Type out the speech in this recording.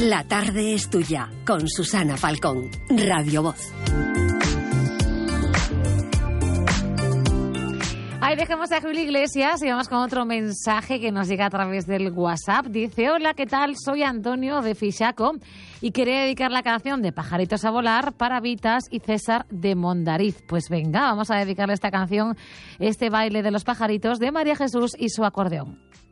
La tarde es tuya, con Susana Falcón, Radio Voz. Ahí dejemos a Julio Iglesias y vamos con otro mensaje que nos llega a través del WhatsApp. Dice: hola, ¿qué tal? Soy Antonio de Fixaco y quería dedicar la canción de Pajaritos a volar para Vitas y César de Mondariz. Pues venga, vamos a dedicarle esta canción, este baile de los pajaritos de María Jesús y su acordeón.